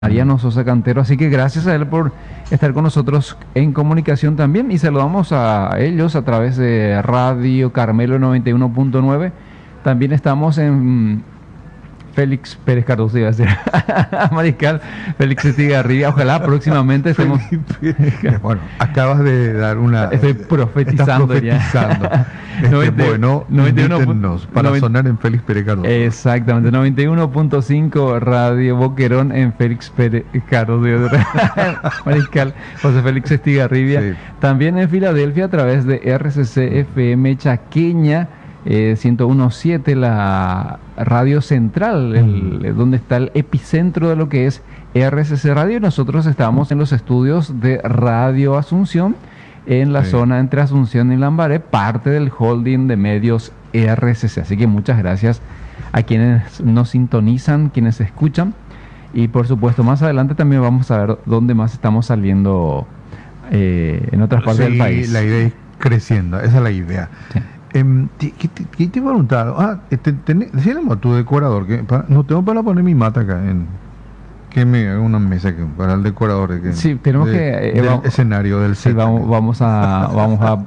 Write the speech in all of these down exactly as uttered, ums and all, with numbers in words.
Mariano Sosa Cantero, así que gracias a él por estar con nosotros en comunicación también y saludamos a ellos a través de Radio Carmelo noventa y uno punto nueve. También estamos en Félix Pérez Cardoso, iba a decir, Mariscal Félix Estigarribia. Ojalá próximamente estemos. Bueno, acabas de dar una. Estoy profetizando, estás profetizando. ya. Este, noventa, bueno, noventa y uno, invítennos para noventa, sonar en Félix Pérez Cardoso. Exactamente, noventa y uno punto cinco Radio Boquerón en Félix Pérez Cardoso. Mariscal José Félix Estigarribia. Sí. También en Filadelfia a través de R C C F M Chaqueña. Eh, ciento uno punto siete, la radio central, el, mm. donde está el epicentro de lo que es R C C Radio. Nosotros estamos en los estudios de Radio Asunción, en la sí. zona entre Asunción y Lambaré, parte del holding de medios R C C. Así que muchas gracias a quienes nos sintonizan, quienes escuchan. Y por supuesto, más adelante también vamos a ver dónde más estamos saliendo eh, en otras partes sí, del país. La idea es creciendo, esa es la idea. Sí. Eh, ¿Qué te, te, te preguntaron? Ah, te, te, decíamos a tu decorador que para, no tengo para poner mi mata acá en que me haga una mesa que, para el decorador de, que, sí, tenemos de, que del eh, vamos, escenario del sí, vamos, vamos a vamos a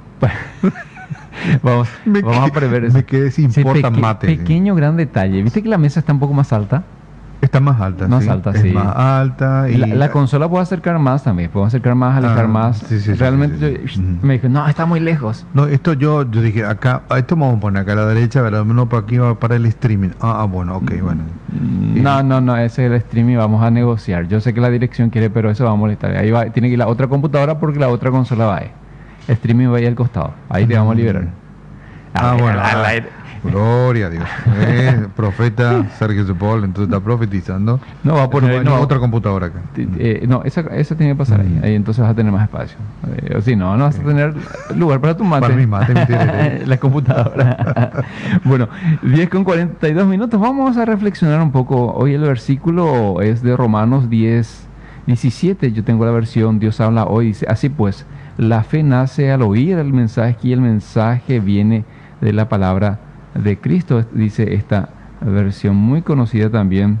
vamos, me vamos que, a prever eso. Me quedé sin sí, porta peque, mate. Pequeño gran detalle. ¿Viste que la mesa está un poco más alta? Está más alta, más sí. alta, es sí. más alta. Y la, la consola puedo acercar más también, puedo acercar más, alejar ah, más. Sí, sí, Realmente sí, sí, sí. yo me dije, no, está muy lejos. No, esto yo, yo dije, acá, esto vamos a poner acá a la derecha, pero no para aquí, para el streaming. Ah, ah bueno, ok, bueno. No, no, no, ese es el streaming, vamos a negociar. Yo sé que la dirección quiere, pero eso va a molestar. Ahí va, tiene que ir la otra computadora porque la otra consola va ahí. El streaming va ahí al costado. Ahí te vamos a liberar. Ah, ver, bueno. Al aire. Gloria a Dios. Eh, profeta Sergio Sepol, entonces está profetizando. No, va a poner no, no, otra computadora acá. Eh, no, esa, esa tiene que pasar mm. ahí. Ahí entonces vas a tener más espacio. Eh, o si no, no vas a tener lugar para tu mate. Para mi mate, mi la computadora. Bueno, diez con cuarenta y dos minutos. Vamos a reflexionar un poco. Hoy el versículo es de Romanos diez, diecisiete. Yo tengo la versión Dios habla hoy. Dice, así pues, la fe nace al oír el mensaje y el mensaje viene de la palabra de Cristo, dice esta versión muy conocida también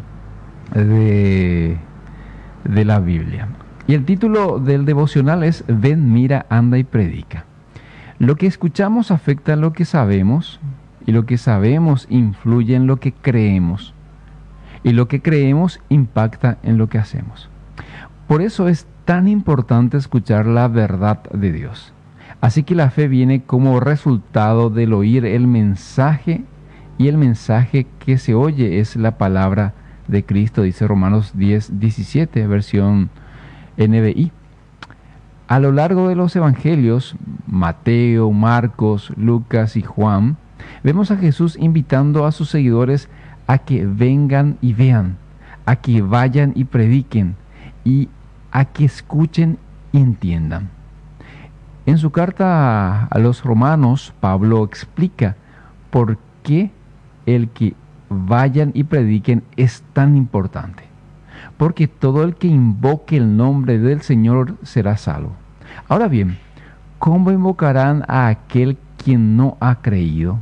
de, de la Biblia. Y el título del devocional es Ven, mira, anda y predica. Lo que escuchamos afecta a lo que sabemos, y lo que sabemos influye en lo que creemos, y lo que creemos impacta en lo que hacemos. Por eso es tan importante escuchar la verdad de Dios. Así que la fe viene como resultado del oír el mensaje, y el mensaje que se oye es la palabra de Cristo, dice Romanos diez, diecisiete, versión N B I. A lo largo de los evangelios, Mateo, Marcos, Lucas y Juan, vemos a Jesús invitando a sus seguidores a que vengan y vean, a que vayan y prediquen, y a que escuchen y entiendan. En su carta a los romanos, Pablo explica por qué el que vayan y prediquen es tan importante. Porque todo el que invoque el nombre del Señor será salvo. Ahora bien, ¿cómo invocarán a aquel quien no ha creído?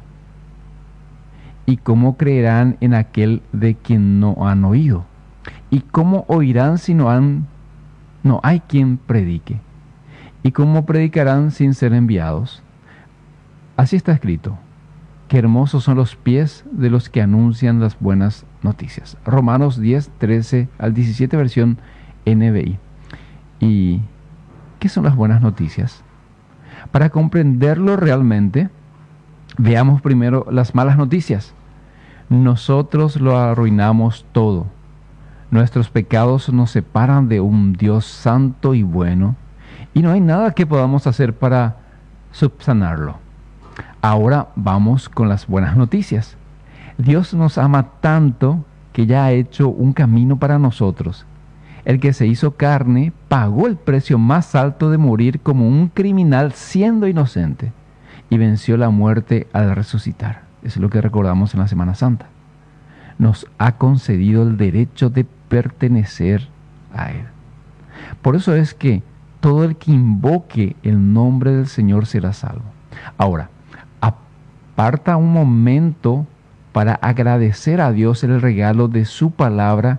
¿Y cómo creerán en aquel de quien no han oído? ¿Y cómo oirán si no han, no hay quien predique? ¿Y cómo predicarán sin ser enviados? Así está escrito, qué hermosos son los pies de los que anuncian las buenas noticias. Romanos diez, trece al diecisiete, versión N B I. ¿Y qué son las buenas noticias? Para comprenderlo realmente, veamos primero las malas noticias. Nosotros lo arruinamos todo. Nuestros pecados nos separan de un Dios santo y bueno, y no hay nada que podamos hacer para subsanarlo. Ahora vamos con las buenas noticias. Dios nos ama tanto que ya ha hecho un camino para nosotros. El que se hizo carne pagó el precio más alto de morir como un criminal siendo inocente y venció la muerte al resucitar. Eso es lo que recordamos en la Semana Santa. Nos ha concedido el derecho de pertenecer a Él. Por eso es que todo el que invoque el nombre del Señor será salvo. Ahora, aparta un momento para agradecer a Dios el regalo de su palabra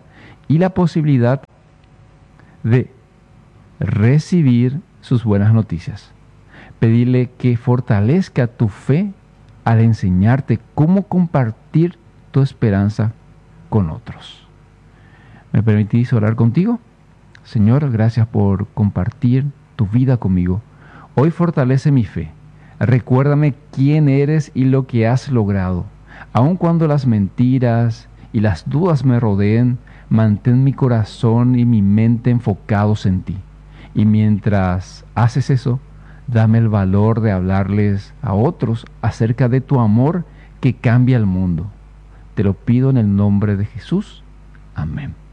y la posibilidad de recibir sus buenas noticias. Pedirle que fortalezca tu fe al enseñarte cómo compartir tu esperanza con otros. ¿Me permitís orar contigo? Señor, gracias por compartir tu vida conmigo. Hoy fortalece mi fe. Recuérdame quién eres y lo que has logrado. Aun cuando las mentiras y las dudas me rodeen, mantén mi corazón y mi mente enfocados en ti. Y mientras haces eso, dame el valor de hablarles a otros acerca de tu amor que cambia el mundo. Te lo pido en el nombre de Jesús. Amén.